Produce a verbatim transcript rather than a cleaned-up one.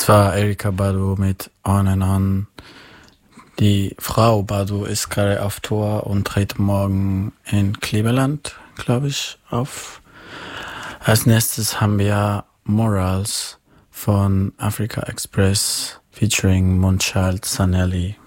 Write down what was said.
Das war Erykah Badu mit On and On. Die Frau Badu ist gerade auf Tour und tritt morgen in Cleveland, glaube ich, auf. Als nächstes haben wir Morals von Africa Express featuring Moonchild Sanelli.